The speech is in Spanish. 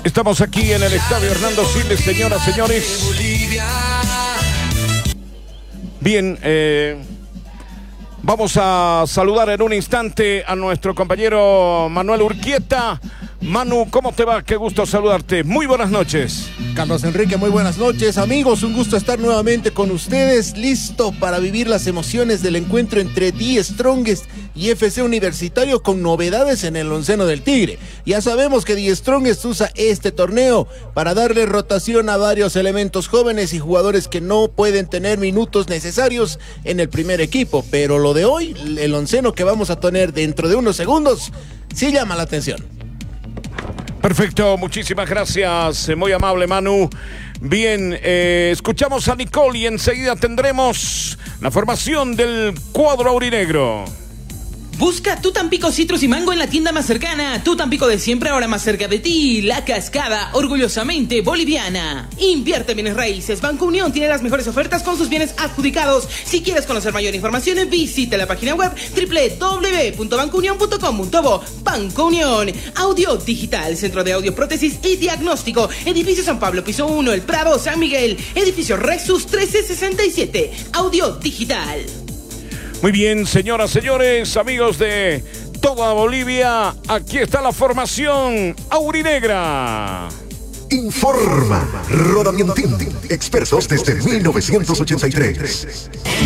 Estamos aquí en el estadio Hernando Siles, señoras, señores. Bien, vamos a saludar en un instante a nuestro compañero Manuel Urquieta. Manu, ¿cómo te va? Qué gusto saludarte. Muy buenas noches. Carlos Enrique, muy buenas noches. Amigos, un gusto estar nuevamente con ustedes, listo para vivir las emociones del encuentro entre The Strongest y FC Universitario con novedades en el onceno del Tigre. Ya sabemos que The Strongest usa este torneo para darle rotación a varios elementos jóvenes y jugadores que no pueden tener minutos necesarios en el primer equipo, pero lo de hoy, el onceno que vamos a tener dentro de unos segundos, sí llama la atención. Perfecto, muchísimas gracias, muy amable Manu. Bien, escuchamos a Nicole y enseguida tendremos la formación del cuadro aurinegro. Busca tu Tampico Citrus y Mango en la tienda más cercana. Tu Tampico de siempre, ahora más cerca de ti. La Cascada, orgullosamente boliviana. Invierte en bienes raíces. Banco Unión tiene las mejores ofertas con sus bienes adjudicados. Si quieres conocer mayor información, visita la página web www.bancounion.com.bo. Banco Unión. Audio Digital, Centro de Audio, Prótesis y Diagnóstico. Edificio San Pablo, piso 1, El Prado, San Miguel. Edificio Rexus 1367. Audio Digital. Muy bien, señoras, señores, amigos de toda Bolivia, aquí está la formación aurinegra. Informa Rodamientín, expertos desde 1983.